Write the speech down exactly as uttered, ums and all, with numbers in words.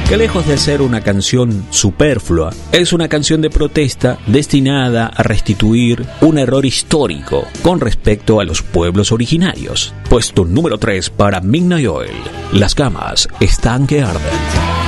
que lejos de ser una canción superflua, es una canción de protesta destinada a restituir un error histórico con respecto a los pueblos originarios. Puesto número tres para Midnight Oil, Las camas están que arden.